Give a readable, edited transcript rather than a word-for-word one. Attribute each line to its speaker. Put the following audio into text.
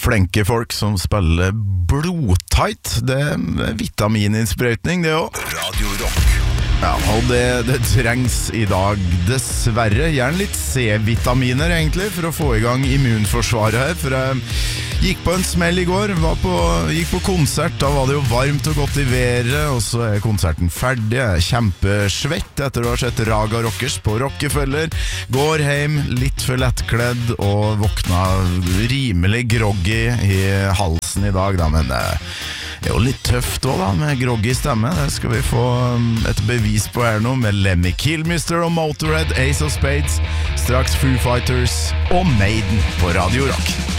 Speaker 1: flenke folk som spiller blodtight. Det vitamininnsprøytning, det også. Radio Rock. Ja, og det trengs i dag, dessverre. Gjerne litt C-vitaminer egentlig, for å få i gang immunforsvaret her. For jeg gikk på en smell i går, gikk på konsert. Da var det jo varmt og godt i været, og så er konserten ferdig. Jeg er kjempesvett etter å ha sett Raga Rockers på Rockefeller. Går hjem litt for lettkledd og våkna rimelig groggy i halsen i dag, da, men det er jo litt tøft også da, med groggy stemme. Det skal vi få et bevis på her nå, med Lemmy Kilmister og Motorhead, Ace of Spades, straks Foo Fighters og Maiden på Radio Rock.